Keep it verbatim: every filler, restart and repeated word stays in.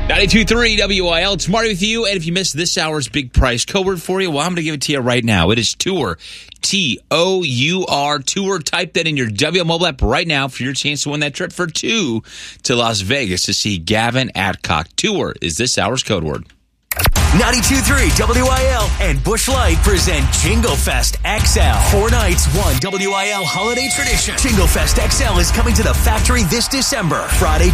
ninety-two point three W I L. It's Marty with you. And if you missed this hour's big price code word for you, well, I'm going to give it to you right now. It is TOUR. T O U R. TOUR. Type that in your W L mobile app right now for your chance to win that trip for two to Las Vegas to see Gavin Adcock. TOUR is this hour's code word. ninety-two point three W I L and Busch Light present Jingle Fest X L. Four nights, one W I L holiday tradition. Jingle Fest X L is coming to the factory this December. Friday,